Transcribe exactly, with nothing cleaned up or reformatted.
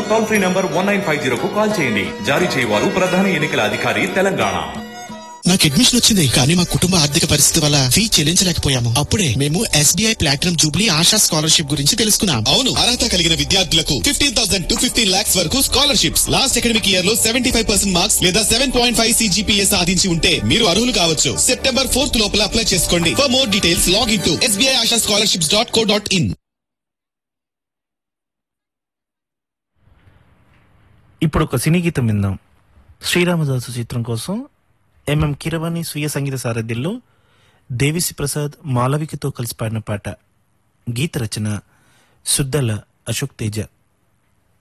Toll free number one nine five zero కు call చేయండి. జారీ చేయవారు ప్రధాన ఎన్నికల అధికారి తెలంగాణ. నాకు అడ్మిషన్ వచ్చింది, కానీ మా కుటుంబ ఆర్థిక పరిస్థితి వల్ల ఫీ చెల్లించలేకపోయాము. అప్పుడే మేము SBI platinum Jubilee ASHA scholarship గురించి తెలుసుకున్నాం. అవును, అర్హత కలిగిన విద్యార్థులకు fifteen thousand to fifteen lakhs వరకు స్కాలర్షిప్స్. లాస్ట్ అకాడమిక్ ఇయర్ లో సెవెంటీ ఫైవ్ పర్సెంట్ మార్క్స్ లేదా సెవెన్ పాయింట్ ఫైవ్ సిజిపిఏ సాధించి ఉంటే మీరు అర్హులు కావచ్చు. సెప్టెంబర్ ఫోర్త్ లోపల అప్లై చేసుకోండి. For more details log in to SBI ASHA scholarships dot co dot in. ఇప్పుడు ఒక సినీ గీతం విందాం. శ్రీరామదాసు చిత్రం కోసం ఎంఎం కీరవాణి స్వీయ సంగీత సారథ్యంలో దేవిశ్రీ ప్రసాద్ మాలవికతో కలిసి పాడిన పాట. గీత రచన సుద్దల అశోక్ తేజ.